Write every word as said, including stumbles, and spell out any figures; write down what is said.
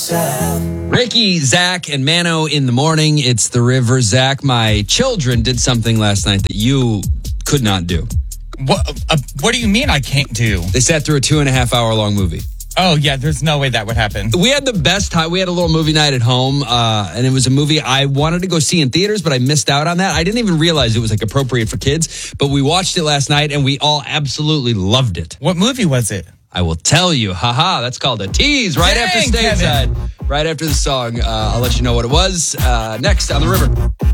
Ricky, Zach, and Mano in the morning. It's the River. Zach, my children did something last night that you could not do. What, uh, what do you mean I can't do? They sat through a two and a half hour long movie. Oh, yeah, there's no way that would happen. We had the best time. We had a little movie night at home, uh, and it was a movie I wanted to go see in theaters, but I missed out on that. I didn't even realize it was like appropriate for kids, but we watched it last night, and we all absolutely loved it. What movie was it? I will tell you. Haha, that's called a tease right Dang, after Stateside. Right after the song. Uh, I'll let you know what it was. Uh, next on The River.